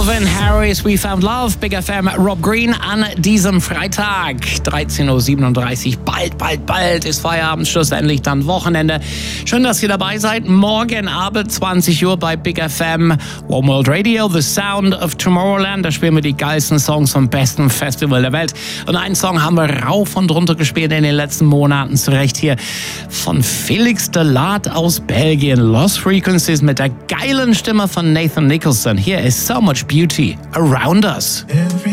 Calvin Harris, We Found Love, Big FM, Rob Green an diesem Freitag, 13.37 Uhr. Bald ist Feierabend, schlussendlich dann Wochenende. Schön, dass ihr dabei seid. Morgen Abend, 20 Uhr bei Big FM, One World Radio, The Sound of Tomorrowland. Da spielen wir die geilsten Songs vom besten Festival der Welt. Und einen Song haben wir rauf und runter gespielt in den letzten Monaten. Zurecht hier von Felix de Laat aus Belgien. Lost Frequencies mit der geilen Stimme von Nathan Nicholson. Here is So Much Beauty Around Us.